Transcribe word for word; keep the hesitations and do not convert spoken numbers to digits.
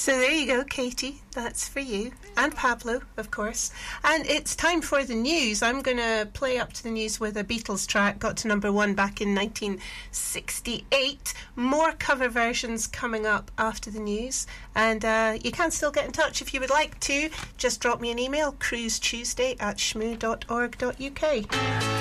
So there you go, Katie. That's for you. And Pablo, of course. And it's time for the news. I'm going to play up to the news with a Beatles track. Got to number one back in nineteen sixty-eight. More cover versions coming up after the news. And uh, you can still get in touch if you would like to. Just drop me an email, cruise tuesday at shmoo dot org dot uk.